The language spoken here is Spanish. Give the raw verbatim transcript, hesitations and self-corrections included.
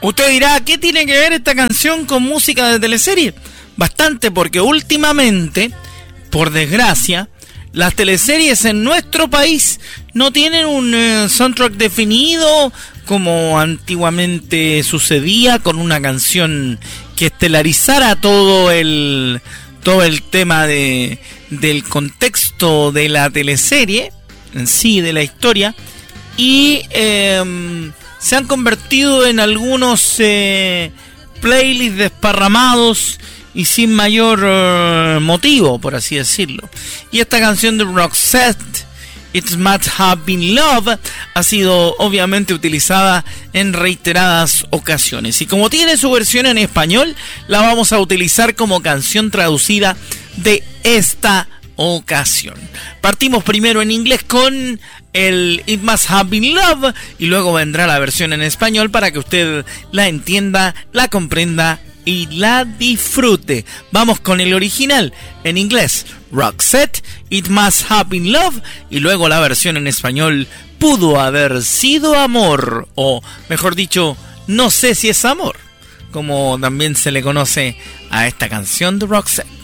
Usted dirá, ¿qué tiene que ver esta canción con música de teleserie? Bastante, porque últimamente, por desgracia, las teleseries en nuestro país no tienen un eh, soundtrack definido como antiguamente sucedía, con una canción que estelarizara todo el todo el tema de del contexto de la teleserie en sí, de la historia, y eh, se han convertido en algunos eh, playlists desparramados y sin mayor uh, motivo, por así decirlo. Y esta canción de Roxette, It Must Have Been Love, ha sido obviamente utilizada en reiteradas ocasiones. Y como tiene su versión en español, la vamos a utilizar como canción traducida de esta ocasión. Partimos primero en inglés con el It Must Have Been Love, y luego vendrá la versión en español para que usted la entienda, la comprenda y la disfrute. Vamos con el original en inglés, Roxette, It Must Have Been Love, y luego la versión en español, Pudo Haber Sido Amor, o mejor dicho, No Sé Si Es Amor, como también se le conoce a esta canción de Roxette.